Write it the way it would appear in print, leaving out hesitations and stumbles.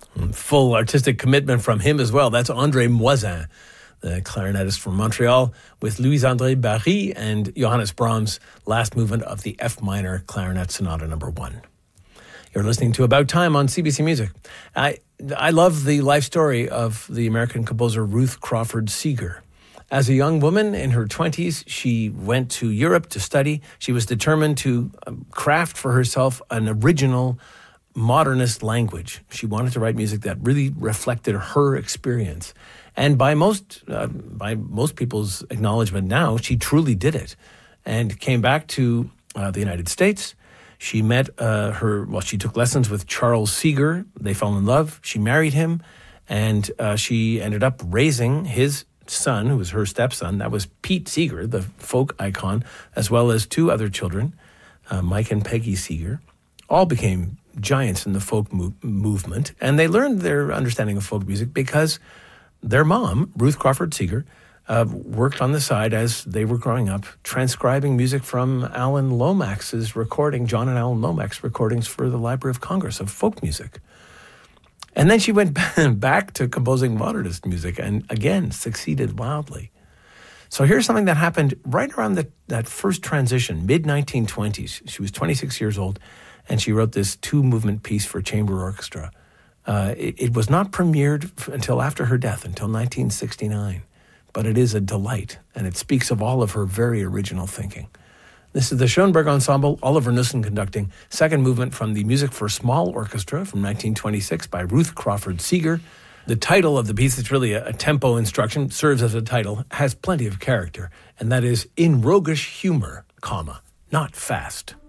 Full artistic commitment from him as well. That's André Moisin, the clarinetist from Montreal, with Louis-André Barry and Johannes Brahms' last movement of the F minor Clarinet Sonata No. 1. You're listening to About Time on CBC Music. I love the life story of the American composer Ruth Crawford Seeger. As a young woman in her 20s, she went to Europe to study. She was determined to craft for herself an original modernist language. She wanted to write music that really reflected her experience. And by most people's acknowledgement now, she truly did it and came back to the United States. She met she took lessons with Charles Seeger. They fell in love. She married him, and she ended up raising his son, who was her stepson. That was Pete Seeger, the folk icon, as well as two other children, Mike and Peggy Seeger. All became giants in the folk movement, and they learned their understanding of folk music because their mom, Ruth Crawford Seeger, worked on the side as they were growing up, transcribing music from Alan Lomax's recording, John and Alan Lomax recordings for the Library of Congress of folk music. And then she went back to composing modernist music and, again, succeeded wildly. So here's something that happened right around that first transition, mid-1920s. She was 26 years old, and she wrote this two-movement piece for chamber orchestra. It was not premiered until after her death, until 1969. But it is a delight, and it speaks of all of her very original thinking. This is the Schoenberg Ensemble, Oliver Knussen conducting, second movement from the Music for Small Orchestra from 1926 by Ruth Crawford Seeger. The title of the piece, it's really a tempo instruction, serves as a title, has plenty of character, and that is In Roguish Humor, not fast.